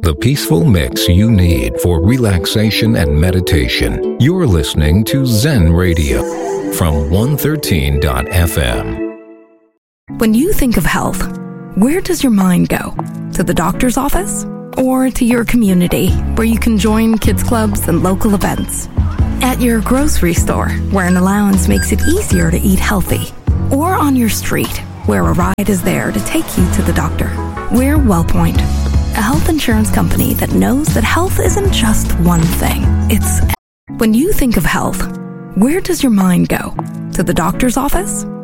the peaceful mix you need for relaxation and meditation. You're listening to Zen Radio from 113.fm. When you think of health, where does your mind go? To the doctor's office? Or to your community, where you can join kids clubs and local events? At your grocery store, where an allowance makes it easier to eat healthy? Or on your street, where a ride is there to take you to the doctor? We're WellPoint, a health insurance company that knows that health isn't just one thing. It's when you think of health, where does your mind go? To the doctor's office?